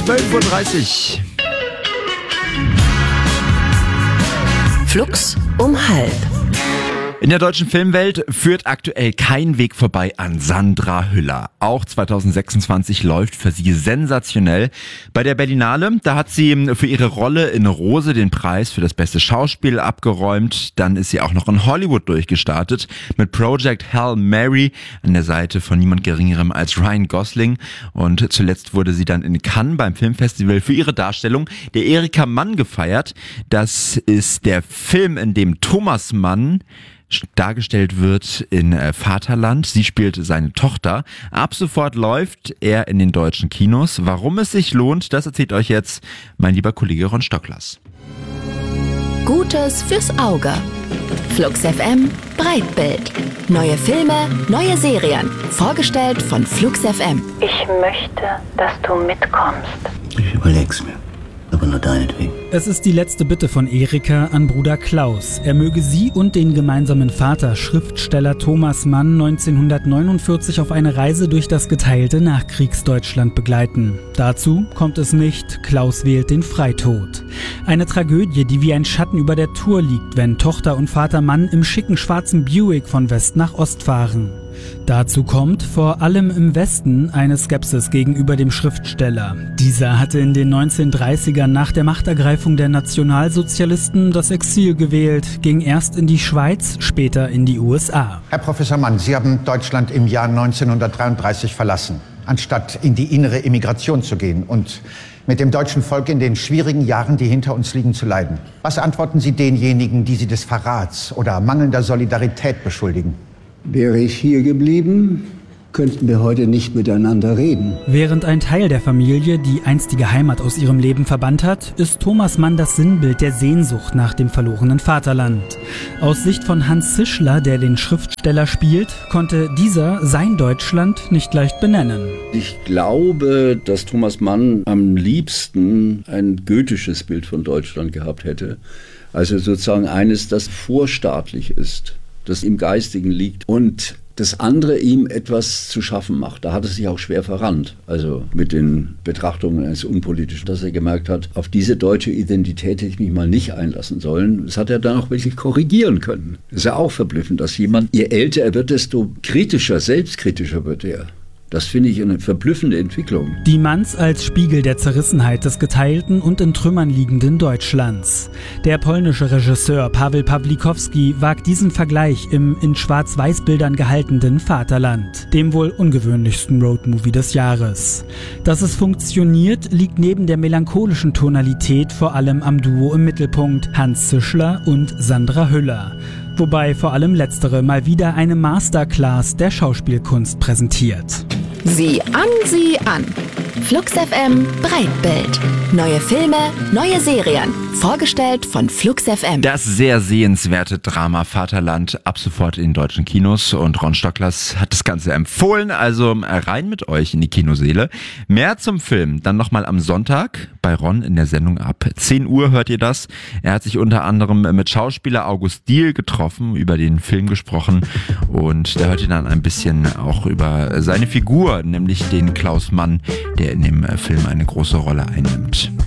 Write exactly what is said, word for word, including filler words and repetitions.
zwölf Uhr dreißig. Flux um halb. In der deutschen Filmwelt führt aktuell kein Weg vorbei an Sandra Hüller. Auch zwanzig sechsundzwanzig läuft für sie sensationell. Bei der Berlinale, da hat sie für ihre Rolle in Rose den Preis für das beste Schauspiel abgeräumt. Dann ist sie auch noch in Hollywood durchgestartet mit Project Hail Mary an der Seite von niemand Geringerem als Ryan Gosling. Und zuletzt wurde sie dann in Cannes beim Filmfestival für ihre Darstellung der Erika Mann gefeiert. Das ist der Film, in dem Thomas Mann dargestellt wird in äh, Vaterland. Sie spielt seine Tochter. Ab sofort läuft er in den deutschen Kinos. Warum es sich lohnt, das erzählt euch jetzt mein lieber Kollege Ron Stocklers. Gutes fürs Auge. Flux F M Breitbild. Neue Filme, neue Serien. Vorgestellt von Flux F M. Ich möchte, dass du mitkommst. Ich überleg's mir. Aber nur deinetwegen. Es ist die letzte Bitte von Erika an Bruder Klaus. Er möge sie und den gemeinsamen Vater, Schriftsteller Thomas Mann, neunzehnhundertneunundvierzig auf eine Reise durch das geteilte Nachkriegsdeutschland begleiten. Dazu kommt es nicht, Klaus wählt den Freitod. Eine Tragödie, die wie ein Schatten über der Tour liegt, wenn Tochter und Vater Mann im schicken schwarzen Buick von West nach Ost fahren. Dazu kommt vor allem im Westen eine Skepsis gegenüber dem Schriftsteller. Dieser hatte in den neunzehnhundertdreißigern nach der Machtergreifung der Nationalsozialisten das Exil gewählt, ging erst in die Schweiz, später in die U S A. Herr Professor Mann, Sie haben Deutschland im Jahr neunzehnhundertdreiunddreißig verlassen, anstatt in die innere Emigration zu gehen und mit dem deutschen Volk in den schwierigen Jahren, die hinter uns liegen, zu leiden. Was antworten Sie denjenigen, die Sie des Verrats oder mangelnder Solidarität beschuldigen? Wäre ich hier geblieben, könnten wir heute nicht miteinander reden. Während ein Teil der Familie die einstige Heimat aus ihrem Leben verbannt hat, ist Thomas Mann das Sinnbild der Sehnsucht nach dem verlorenen Vaterland. Aus Sicht von Hans Zischler, der den Schriftsteller spielt, konnte dieser sein Deutschland nicht leicht benennen. Ich glaube, dass Thomas Mann am liebsten ein goethisches Bild von Deutschland gehabt hätte. Also sozusagen eines, das vorstaatlich ist, das im Geistigen liegt und das andere ihm etwas zu schaffen macht. Da hat er sich auch schwer verrannt, also mit den Betrachtungen eines Unpolitischen, dass er gemerkt hat, auf diese deutsche Identität hätte ich mich mal nicht einlassen sollen. Das hat er dann auch wirklich korrigieren können. Das ist ja auch verblüffend, dass jemand, je älter er wird, desto kritischer, selbstkritischer wird er. Das finde ich eine verblüffende Entwicklung. Die Manns als Spiegel der Zerrissenheit des geteilten und in Trümmern liegenden Deutschlands. Der polnische Regisseur Paweł Pawlikowski wagt diesen Vergleich im in Schwarz-Weiß-Bildern gehaltenen Vaterland, dem wohl ungewöhnlichsten Roadmovie des Jahres. Dass es funktioniert, liegt neben der melancholischen Tonalität vor allem am Duo im Mittelpunkt, Hans Zischler und Sandra Hüller. Wobei vor allem letztere mal wieder eine Masterclass der Schauspielkunst präsentiert. Sieh an, sieh an. Flux F M Breitbild. Neue Filme, neue Serien. Vorgestellt von Flux F M. Das sehr sehenswerte Drama Vaterland ab sofort in deutschen Kinos und Ron Stocklers hat das Ganze empfohlen, also rein mit euch in die Kinoseele. Mehr zum Film dann nochmal am Sonntag bei Ron in der Sendung ab zehn Uhr hört ihr das. Er hat sich unter anderem mit Schauspieler August Diehl getroffen, über den Film gesprochen und da hört ihr dann ein bisschen auch über seine Figur, nämlich den Klaus Mann, der in dem Film eine große Rolle einnimmt.